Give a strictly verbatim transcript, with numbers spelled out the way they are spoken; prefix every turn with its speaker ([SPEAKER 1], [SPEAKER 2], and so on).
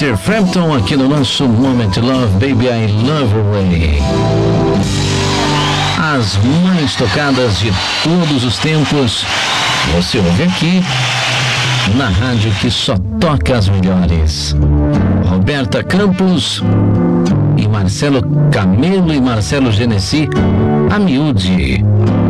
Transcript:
[SPEAKER 1] Peter Frampton aqui no nosso Moment Love, Baby I Love Away. As mais tocadas de todos os tempos, você ouve aqui na rádio que só toca as melhores. Roberta Campos e Marcelo Camelo e Marcelo Genesi, a miúde.